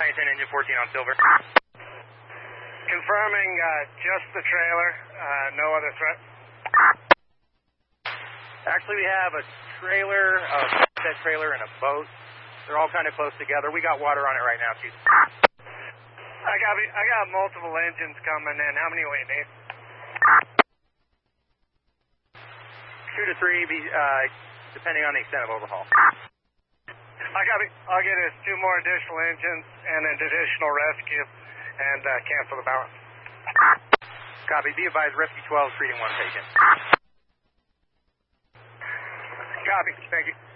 Engine 14 on Silver. Confirming just the trailer, no other threat. Actually, we have a trailer, a set trailer, and a boat. They're all kind of close together. We got water on it right now, Chief. I got multiple engines coming in. How many will you need? 2 to 3, depending on the extent of overhaul. I'll get us 2 more additional engines and an additional rescue, and cancel the balance. Copy. Be advised, Rescue 12 treating 1 patient. Copy. Thank you.